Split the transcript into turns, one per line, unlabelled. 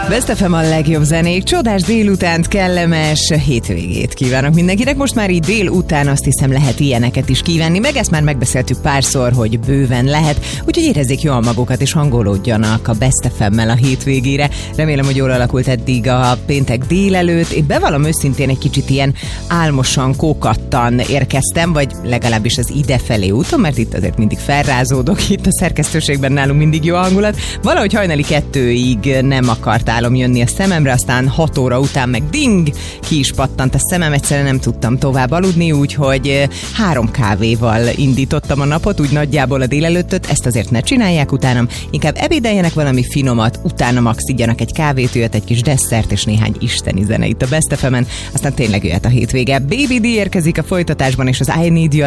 Best FM a legjobb zenék, csodás délutánt, kellemes hétvégét kívánok mindenkinek. Most már így délután azt hiszem lehet ilyeneket is kívánni, meg ezt már megbeszéltük párszor, hogy bőven lehet, úgyhogy érezzék jól magukat és hangolódjanak a Best FM-mel a hétvégére. Remélem, hogy jól alakult eddig a péntek délelőtt. Én bevallom őszintén egy kicsit ilyen álmosan, kókattan érkeztem, vagy legalábbis az idefelé úton, mert itt azért mindig felrázódok, itt a szerkesztőségben nálunk mindig jó hangulat. Valahogy hajnali 2-ig nem akart álom jönni a szememre, aztán 6 óra után meg ding, ki is pattant a szemem, egyszerűen nem tudtam tovább aludni, úgyhogy 3 kávéval indítottam a napot, úgy nagyjából a délelőttöt, ezt azért ne csinálják utánam, inkább ebédeljenek valami finomat, utána max igyanak egy kávét, jöhet egy kis desszert és néhány isteni zene itt a Best FM-en, aztán tényleg jöhet a hétvége. Baby D érkezik a folytatásban, és az I Need You